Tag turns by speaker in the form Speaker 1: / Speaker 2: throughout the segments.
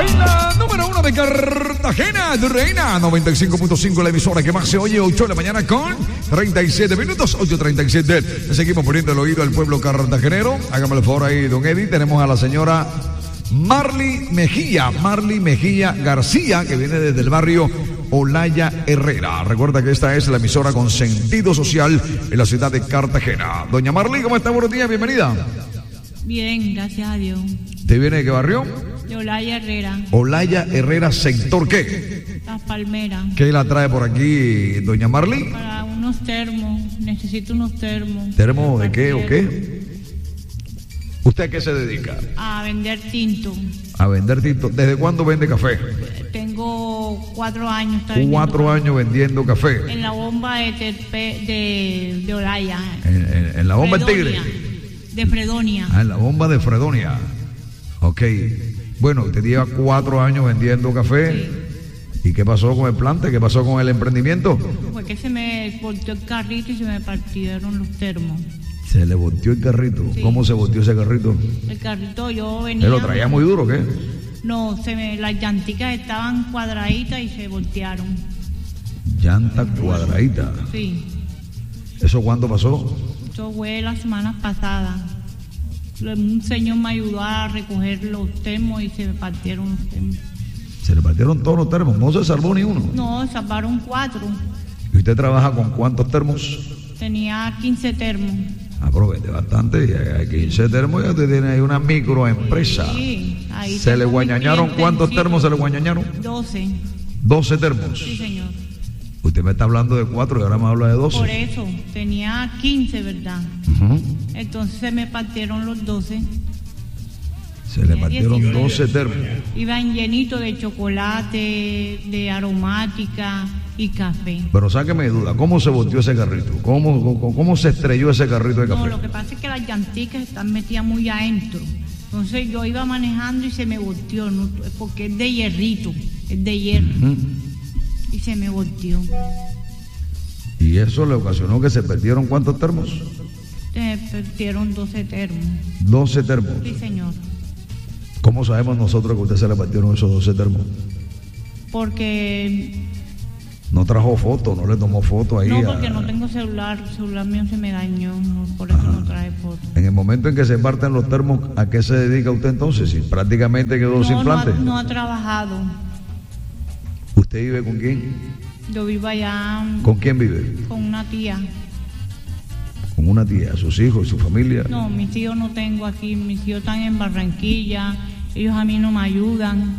Speaker 1: En la número 1 de Cartagena, de Reina, 95.5, la emisora que más se oye, 8 de la mañana con 37 minutos, 8:37. Le seguimos poniendo el oído al pueblo cartagenero. Hágame el favor ahí, don Eddie. Tenemos a la señora Marly Mejía García, que viene desde el barrio Olaya Herrera. Recuerda que esta es la emisora con sentido social en la ciudad de Cartagena. Doña Marly, ¿cómo está? Buenos días, bienvenida.
Speaker 2: Bien, gracias a Dios.
Speaker 1: ¿Te viene de qué barrio?
Speaker 2: De Olaya Herrera.
Speaker 1: Olaya Herrera, ¿sector qué?
Speaker 2: Las Palmeras.
Speaker 1: ¿Qué la trae por aquí, doña Marly?
Speaker 2: Para unos termos, necesito unos termos.
Speaker 1: ¿Termos de qué o qué? ¿Usted a qué se dedica?
Speaker 2: A vender tinto.
Speaker 1: A vender tinto. ¿Desde cuándo vende café?
Speaker 2: Tengo 4 años.
Speaker 1: 4 años vendiendo café.
Speaker 2: En la bomba de Olaya.
Speaker 1: En la bomba del Tigre.
Speaker 2: De Fredonia.
Speaker 1: En la bomba de Fredonia. Ok. Bueno, usted lleva 4 años vendiendo café. Sí. ¿Y qué pasó con el plante? ¿Qué pasó con el emprendimiento?
Speaker 2: Fue que se me volteó el carrito y se me partieron los termos.
Speaker 1: Se le volteó el carrito. Sí. ¿Cómo se volteó ese carrito?
Speaker 2: El carrito yo venía...
Speaker 1: ¿Lo traía muy duro o qué?
Speaker 2: No, las llanticas estaban cuadraditas y se voltearon.
Speaker 1: ¿Llanta cuadradita?
Speaker 2: Sí.
Speaker 1: ¿Eso cuándo pasó?
Speaker 2: Eso fue la semana pasada. Un señor me ayudó a recoger los termos y se me partieron los termos. ¿Se le partieron todos los termos? ¿No se salvó ni uno? No, salvaron 4.
Speaker 1: ¿Y usted trabaja con cuántos termos?
Speaker 2: Tenía 15 termos.
Speaker 1: Aproveche bastante, 15 termos, ya usted tiene ahí una microempresa.
Speaker 2: Sí, ahí
Speaker 1: ¿Se le guañañaron? ¿Cuántos termos se le guañañaron?
Speaker 2: 12.
Speaker 1: 12 termos.
Speaker 2: Sí, señor.
Speaker 1: Usted me está hablando de 4 y ahora me habla de 12.
Speaker 2: Por eso, tenía 15, ¿verdad? Entonces se me partieron los 12.
Speaker 1: Se le partieron 12 termos.
Speaker 2: Iban llenitos de chocolate, de aromática y café.
Speaker 1: Pero sáqueme de duda, ¿cómo se volteó ese carrito? ¿Cómo se estrelló ese carrito de café?
Speaker 2: No, lo que pasa es que las llanticas están metidas muy adentro. Entonces yo iba manejando y se me volteó, ¿no? Porque es de hierrito, es de hierro. Y se me volteó.
Speaker 1: ¿Y eso le ocasionó que se perdieron cuántos termos?
Speaker 2: Se perdieron 12 termos.
Speaker 1: 12 termos.
Speaker 2: Sí, señor.
Speaker 1: ¿Cómo sabemos nosotros que a usted se le partieron esos 12 termos?
Speaker 2: Porque...
Speaker 1: ¿No trajo foto? ¿No le tomó foto ahí?
Speaker 2: No, porque no tengo celular. El celular mío se me dañó, por eso no trae foto.
Speaker 1: En el momento en que se parten los termos, ¿a qué se dedica usted entonces? Si prácticamente quedó sin plante.
Speaker 2: No ha trabajado.
Speaker 1: ¿Usted vive con quién?
Speaker 2: Yo vivo allá.
Speaker 1: ¿Con quién vive?
Speaker 2: Con una tía.
Speaker 1: ¿Con una tía? ¿Sus hijos y su familia?
Speaker 2: No, mis hijos no tengo aquí. Mis hijos están en Barranquilla. Ellos a mí no me ayudan.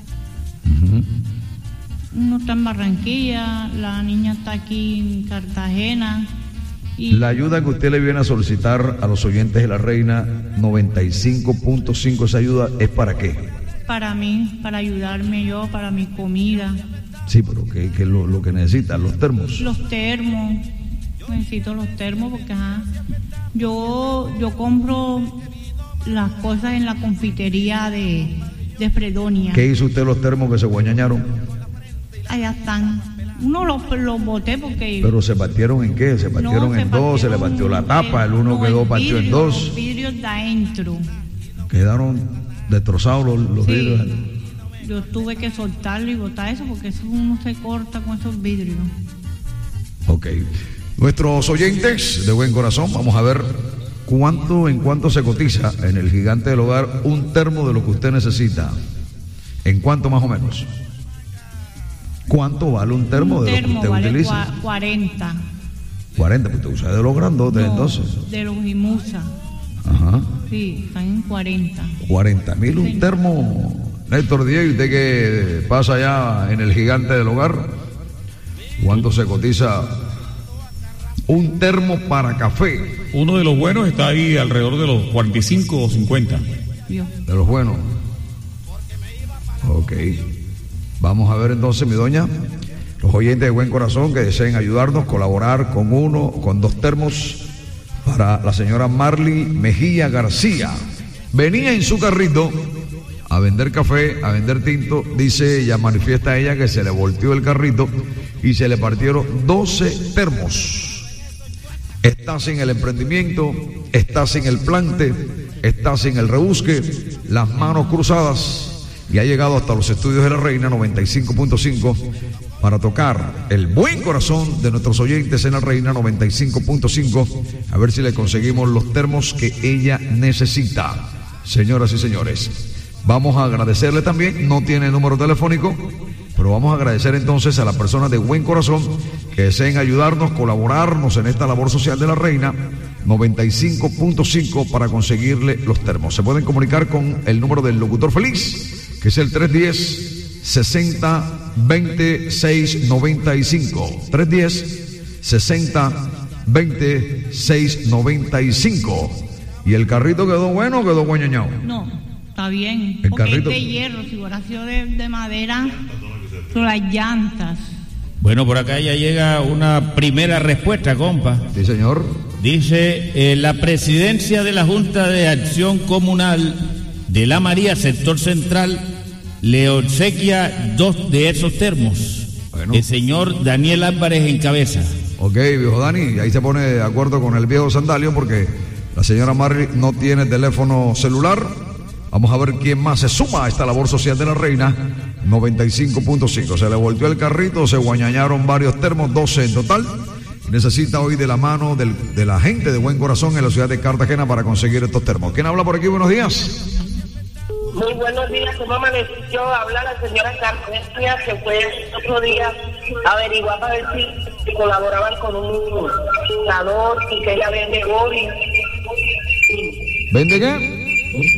Speaker 2: Uno está en Barranquilla, la niña está aquí en Cartagena. Y
Speaker 1: la ayuda que usted le viene a solicitar a los oyentes de La Reina 95.5, esa ayuda es ¿para qué?
Speaker 2: Para mí, para ayudarme yo, para mi comida.
Speaker 1: Sí, pero ¿qué es lo que necesitan? ¿Los termos?
Speaker 2: Los termos. Necesito los termos porque yo compro las cosas en la confitería de Fredonia.
Speaker 1: ¿Qué hizo usted los termos que se guañañaron?
Speaker 2: Allá están. Uno los boté porque...
Speaker 1: ¿Pero se partieron en qué? ¿Se partieron en dos? ¿Se le partió la tapa? ¿El uno quedó partido en dos?
Speaker 2: Los vidrios de adentro.
Speaker 1: Quedaron destrozados los vidrios.
Speaker 2: Yo tuve que soltarlo y botar eso porque eso uno se corta con esos vidrios.
Speaker 1: Ok. Nuestros oyentes de buen corazón, vamos a ver en cuánto se cotiza en el Gigante del Hogar un termo de lo que usted necesita. ¿En cuánto más o menos? ¿Cuánto vale un termo de lo que usted
Speaker 2: vale
Speaker 1: utiliza?
Speaker 2: 40.
Speaker 1: 40, pues usted usa de los grandotes, no, entonces.
Speaker 2: De los Imusa.
Speaker 1: Ajá.
Speaker 2: Sí, están en 40.
Speaker 1: 40,000 un termo. Néstor Diego, usted que pasa allá en el Gigante del Hogar, ¿cuánto se cotiza un termo para café?
Speaker 3: Uno de los buenos está ahí alrededor de los 45 o 50.
Speaker 1: De los buenos. Ok. Vamos a ver entonces, mi doña, los oyentes de buen corazón que deseen ayudarnos, colaborar con 2 termos para la señora Marly Mejía García. Venía en su carrito a vender café, a vender tinto. Dice ella, manifiesta ella que se le volteó el carrito y se le partieron 12 termos. Está sin el emprendimiento, está sin el plante, está sin el rebusque, las manos cruzadas. y ha llegado hasta los estudios de la Reina 95.5 para tocar el buen corazón de nuestros oyentes en la Reina 95.5, a ver si le conseguimos los termos que ella necesita. Señoras y señores, vamos a agradecerle también, no tiene número telefónico, pero vamos a agradecer entonces a las personas de buen corazón que deseen ayudarnos, colaborarnos en esta labor social de la Reina 95.5 para conseguirle los termos. Se pueden comunicar con el número del locutor feliz, que es el 310-60-26-95. 310-60-26-95. ¿Y el carrito quedó bueno o quedó guañañao?
Speaker 2: No, está bien.
Speaker 1: El
Speaker 2: porque
Speaker 1: carrito
Speaker 2: es de hierro, si hubiera sido de madera, son las llantas.
Speaker 3: Bueno, por acá ya llega una primera respuesta, compa.
Speaker 1: Sí, señor.
Speaker 3: Dice, la presidencia de la Junta de Acción Comunal de La María, sector central, le obsequia 2 de esos termos. Bueno. El señor Daniel Álvarez en cabeza.
Speaker 1: Ok, viejo Dani, ahí se pone de acuerdo con el viejo Sandalio porque la señora Marley no tiene teléfono celular. Vamos a ver quién más se suma a esta labor social de la Reina 95.5. Se le volteó el carrito, se guañañaron varios termos, 12 en total. Necesita hoy de la mano de la gente de buen corazón en la ciudad de Cartagena para conseguir estos termos. ¿Quién habla por aquí? Buenos días.
Speaker 4: Muy buenos días, ¿cómo amaneció? Habla la señora Carmen, que fue otro día a averiguar para ver si colaboraban con un dador y que ella vende bolis.
Speaker 1: ¿Vende qué?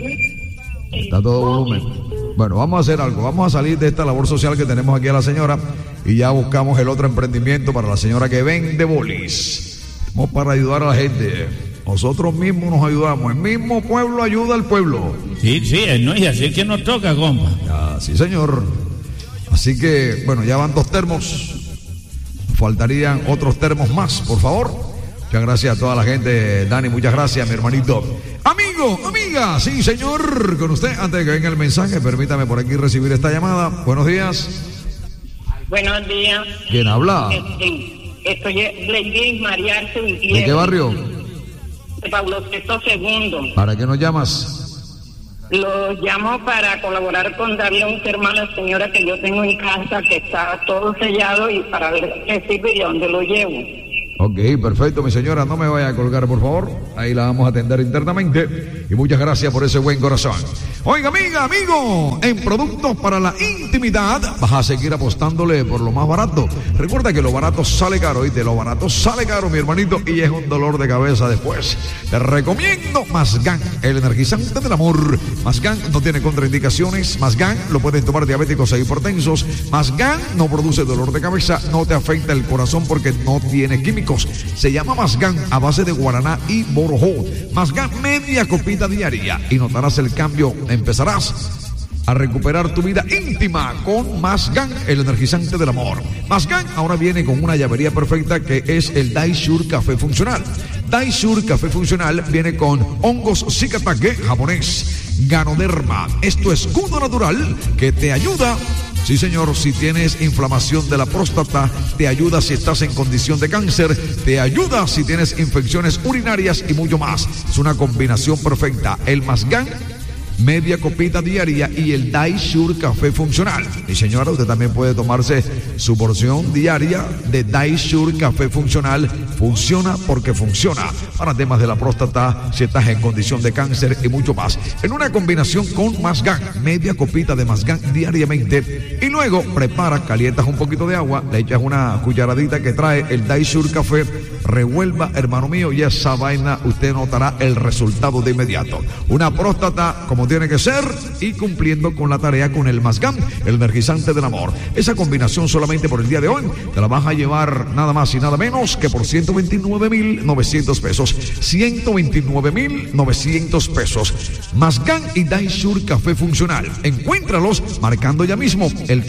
Speaker 1: Está todo volumen. Bueno, vamos a hacer algo, vamos a salir de esta labor social que tenemos aquí a la señora y ya buscamos el otro emprendimiento para la señora que vende bolis. Vamos para ayudar a la gente. Nosotros mismos nos ayudamos, el mismo pueblo ayuda al pueblo.
Speaker 3: Sí, no, y así es que nos toca, compa.
Speaker 1: Ya, sí, señor. Así que, bueno, ya van 2 termos. Faltarían otros termos más, por favor. Muchas gracias a toda la gente. Dani, muchas gracias, mi hermanito. Amigo, amiga, sí, señor, con usted. Antes de que venga el mensaje, permítame por aquí recibir esta llamada. Buenos días.
Speaker 4: Buenos días.
Speaker 1: ¿Quién habla?
Speaker 4: Estoy Lady María Arce Gutiérrez.
Speaker 1: ¿De qué barrio?
Speaker 4: De Pablo VI II.
Speaker 1: ¿Para qué nos llamas?
Speaker 4: Lo llamo para colaborar con darle un termo a la señora que yo tengo en casa, que está todo sellado, y para ver qué sirve y a dónde lo llevo.
Speaker 1: Ok, perfecto, mi señora, no me vaya a colgar, por favor. Ahí la vamos a atender internamente. Y muchas gracias por ese buen corazón. Oiga, amiga, amigo, en productos para la intimidad vas a seguir apostándole por lo más barato. Recuerda que lo barato sale caro, ¿oíste? Lo barato sale caro, mi hermanito, y es un dolor de cabeza después. Te recomiendo Masgan, el energizante del amor. Masgan no tiene contraindicaciones. Masgan lo pueden tomar diabéticos e hipertensos. Masgan no produce dolor de cabeza, no te afecta el corazón porque no tiene químicos. Se llama Masgan a base de guaraná y borojó. Masgan media copita diaria y notarás el cambio. Empezarás a recuperar tu vida íntima con Masgan, el energizante del amor. Masgan ahora viene con una llavería perfecta que es el Daishure Café Funcional. Daishure Café Funcional viene con hongos Shikatake japonés, Ganoderma. Es tu escudo natural que te ayuda. Sí, señor, si tienes inflamación de la próstata, te ayuda si estás en condición de cáncer, te ayuda si tienes infecciones urinarias y mucho más. Es una combinación perfecta. El Masgan, media copita diaria, y el Daishure Café Funcional. Mi señora, usted también puede tomarse su porción diaria de Daishure Café Funcional. Funciona porque funciona. Para temas de la próstata, si estás en condición de cáncer y mucho más. En una combinación con Masgan, media copita de Masgan diariamente. Y luego prepara, calientas un poquito de agua, le echas una cucharadita que trae el Daishure Café. Revuelva, hermano mío, y esa vaina usted notará el resultado de inmediato. Una próstata como tiene que ser y cumpliendo con la tarea con el Masgan, el energizante del amor. Esa combinación solamente por el día de hoy te la vas a llevar nada más y nada menos que por 129,900 pesos. 129,900 pesos. Masgan y Daishure Café Funcional. Encuéntralos marcando ya mismo el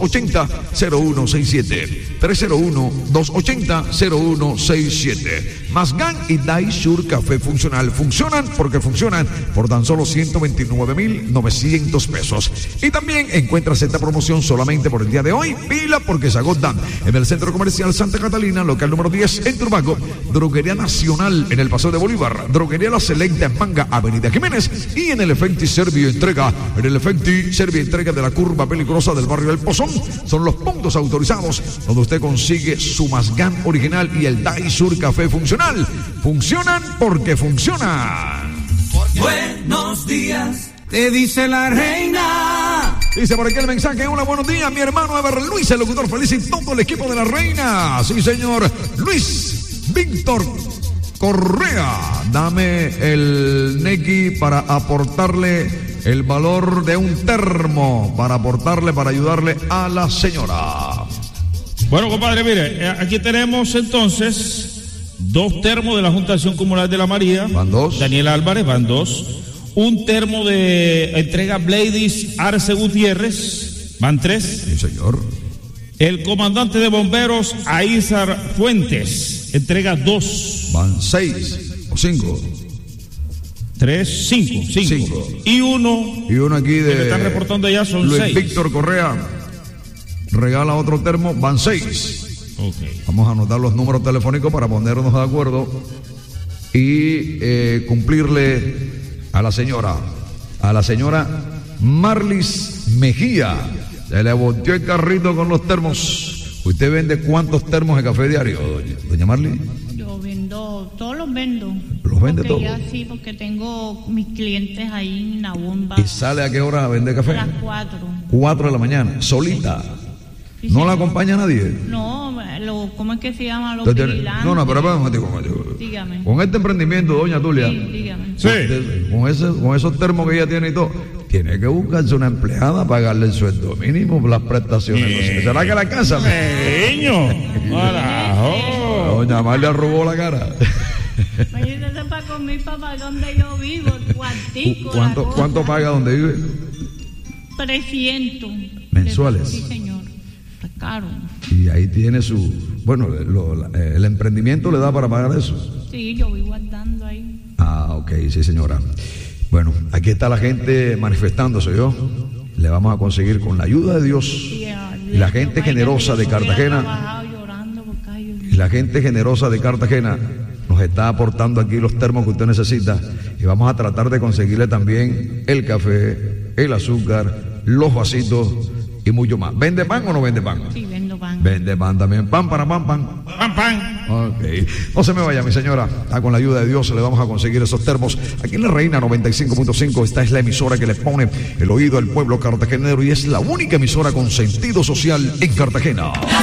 Speaker 1: 301-280-0167. 301-280-0167. Mazgán y Daisur Café Funcional. Funcionan porque funcionan por tan solo 129,900 pesos. Y también encuentras esta promoción solamente por el día de hoy. Pila porque se agotan en el Centro Comercial Santa Catalina, local número 10 en Turbaco. Droguería Nacional en el Paseo de Bolívar. Droguería La Selecta en Manga, Avenida Jiménez. Y en el Efecti Servio Entrega. En el Efecti Servio Entrega de la curva peligrosa del barrio El Pozón. Son los puntos autorizados donde usted consigue su Mazgán original y el Daisur Café Funcional. Funcionan porque funcionan.
Speaker 5: Buenos días, te dice la reina.
Speaker 1: Dice por aquí el mensaje: hola, buenos días, mi hermano Ever Luis, el locutor feliz y todo el equipo de la reina. Sí, señor, Luis Víctor Correa, dame el Neki para aportarle el valor de un termo, para ayudarle a la señora.
Speaker 3: Bueno, compadre, mire, aquí tenemos entonces 2 termos de la Junta de Acción Comunal de la María.
Speaker 1: Van 2.
Speaker 3: Daniel Álvarez, van 2. Un termo de entrega Bladys Arce Gutiérrez, van 3.
Speaker 1: Sí, señor.
Speaker 3: El comandante de bomberos Aizar Fuentes, entrega 2.
Speaker 1: Van 6 o 5.
Speaker 3: 3, 5. Y uno
Speaker 1: aquí de.
Speaker 3: Que me están reportando ya son
Speaker 1: Luis
Speaker 3: 6.
Speaker 1: Víctor Correa regala otro termo, van 6.
Speaker 3: Okay.
Speaker 1: Vamos a anotar los números telefónicos para ponernos de acuerdo y cumplirle a la señora Marlis Mejía. Se le volteó el carrito con los termos. ¿Usted vende cuántos termos de café diario, doña Marlis?
Speaker 2: Yo vendo, todos los vendo.
Speaker 1: ¿Los vende todos?
Speaker 2: Ya sí, porque tengo mis clientes ahí en la bomba.
Speaker 1: ¿Y sale a qué hora a vender café?
Speaker 2: A las 4.
Speaker 1: 4 de la mañana, solita.
Speaker 2: Sí,
Speaker 1: ¿No
Speaker 2: sí.
Speaker 1: la acompaña nadie?
Speaker 2: No, ¿cómo es que se llama? Los
Speaker 1: Entonces,
Speaker 2: vigilantes.
Speaker 1: no, pero
Speaker 2: Dígame.
Speaker 1: con este emprendimiento, doña Tulia,
Speaker 2: Sí, dígame.
Speaker 3: Sí.
Speaker 1: con esos termos que ella tiene y todo, tiene que buscarse una empleada, pagarle el sueldo mínimo, las prestaciones. ¿Será que la casa?
Speaker 3: Niño, carajo.
Speaker 1: Doña Marlia arrugó la cara.
Speaker 2: Imagínate para comer para donde yo vivo, el cuartico.
Speaker 1: ¿Cuánto paga donde vive?
Speaker 2: 300.
Speaker 1: ¿Mensuales?
Speaker 2: Sí, señor. Está caro.
Speaker 1: Y ahí tiene su... Bueno, el emprendimiento le da para pagar eso.
Speaker 2: Sí, yo voy guardando ahí.
Speaker 1: Ah, ok, sí, señora. Bueno, aquí está la gente manifestándose, ¿yo? Le vamos a conseguir con la ayuda de Dios
Speaker 2: Sí,
Speaker 1: y la gente generosa de Cartagena. Y la gente generosa de Cartagena nos está aportando aquí los termos que usted necesita y vamos a tratar de conseguirle también el café, el azúcar, los vasitos y mucho más. ¿Vende pan o no vende pan?
Speaker 2: Sí, vendo pan.
Speaker 1: Vende pan también. Pan para pan.
Speaker 3: Pan.
Speaker 1: Ok. No se me vaya, mi señora. Con la ayuda de Dios le vamos a conseguir esos termos. Aquí en La Reina 95.5, esta es la emisora que le pone el oído al pueblo cartagenero y es la única emisora con sentido social en Cartagena.